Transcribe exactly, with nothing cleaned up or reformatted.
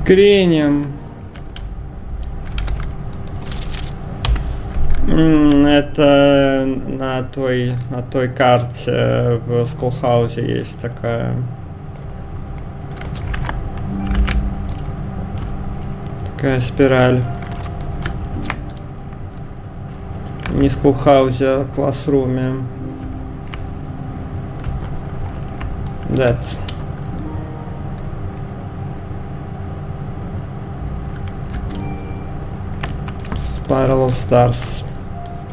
Скринем. Это на той, на той карте в Скулхаусе есть такая. Такая спираль. Не в Скулхаусе, а в классруме. That. Spiral of Stars.